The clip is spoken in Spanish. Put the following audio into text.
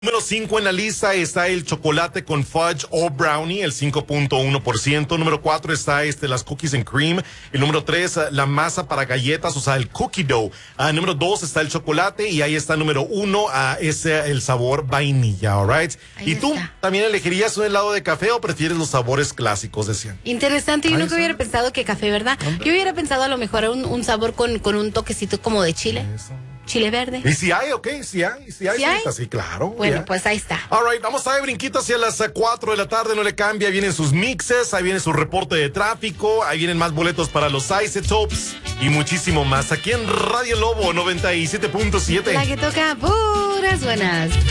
Número 5 en la lista está el chocolate con fudge o brownie, el 5.1%. Número 4 está las cookies and cream. El número 3, la masa para galletas, o sea, el cookie dough. Número 2 está el chocolate y ahí está número 1, es el sabor vainilla, all right? Ahí ¿Y tú está. también elegirías un helado de café o prefieres los sabores clásicos, decían? Interesante, yo Ahí nunca está. hubiera pensado que café, ¿verdad? Yo hubiera pensado a lo mejor un sabor con un toquecito como de chile. Eso. Chile verde. ¿Y si hay, ok? ¿Si hay? ¿Sí hay? señorita? Sí, claro. Bueno, ya. pues ahí está. All right, vamos a ver brinquito hacia las 4 de la tarde, no le cambia, vienen sus mixes, ahí viene su reporte de tráfico, ahí vienen más boletos para los Isotopes y muchísimo más aquí en Radio Lobo 97.7. La que toca puras buenas.